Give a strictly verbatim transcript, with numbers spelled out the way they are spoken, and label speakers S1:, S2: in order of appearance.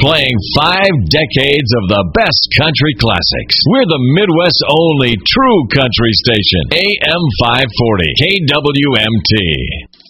S1: playing five decades of the best country classics. We're the Midwest's only true country station. A M five forty, K W M T.